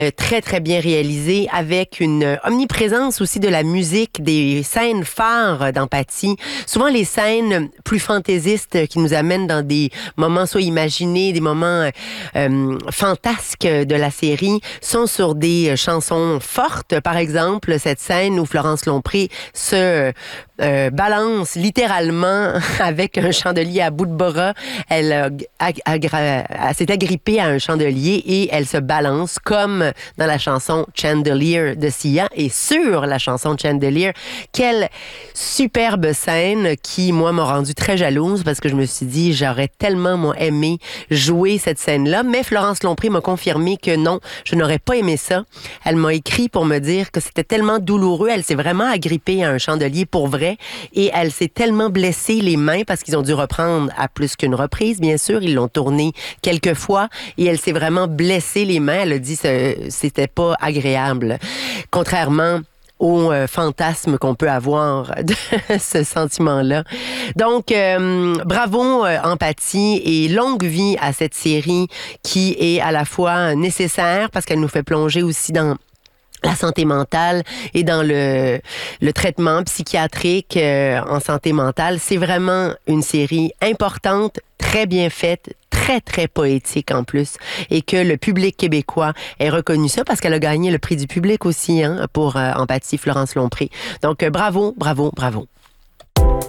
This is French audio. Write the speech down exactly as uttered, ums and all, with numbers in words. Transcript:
Euh, très, très bien réalisé, avec une omniprésence aussi de la musique, des scènes phares d'Empathie. Souvent, les scènes plus fantaisistes qui nous amènent dans des moments soit imaginés, des moments euh, fantasques de la série, sont sur des chansons fortes. Par exemple, cette scène où Florence Lompré se euh, balance littéralement avec un chandelier à bout de bras. Elle, a, a, a, a, s'est agrippée à un chandelier et elle se balance comme dans la chanson Chandelier de Sia et sur la chanson Chandelier. Quelle superbe scène qui, moi, m'a rendue très jalouse parce que je me suis dit, j'aurais tellement, moi, aimé jouer cette scène-là. Mais Florence Lompré m'a confirmé que non, je n'aurais pas aimé ça. Elle m'a écrit pour me dire que c'était tellement douloureux. Elle s'est vraiment agrippée à un chandelier pour vrai et elle s'est tellement blessée les mains parce qu'ils ont dû reprendre à plus qu'une reprise, bien sûr. Ils l'ont tourné quelques fois et elle s'est vraiment blessée les mains. Elle a dit que c'était pas agréable. Contrairement au euh, fantasme qu'on peut avoir de ce sentiment-là. Donc, euh, bravo euh, Empathie et longue vie à cette série qui est à la fois nécessaire parce qu'elle nous fait plonger aussi dans la santé mentale et dans le, le traitement psychiatrique euh, en santé mentale. C'est vraiment une série importante, très bien faite, très, très poétique en plus, et que le public québécois ait reconnu ça parce qu'elle a gagné le prix du public aussi hein, pour euh, Empathie, Florence Lompré. Donc, euh, bravo, bravo, bravo.